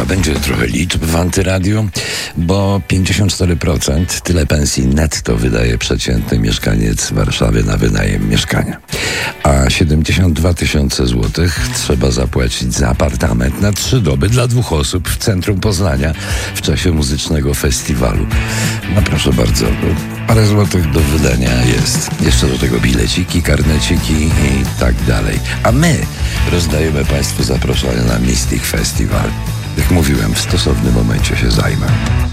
Będzie trochę liczb w Antyradiu, bo 54% tyle pensji netto wydaje przeciętny mieszkaniec Warszawy na wynajem mieszkania. A 72 000 złotych trzeba zapłacić za apartament na 3 doby dla 2 osób w centrum Poznania w czasie muzycznego festiwalu. No proszę bardzo, parę złotych do wydania jest. Jeszcze do tego bileciki, karneciki i tak dalej. A my rozdajemy Państwu zaproszenia na Mystic Festival. Jak mówiłem, w stosownym momencie się zajmę.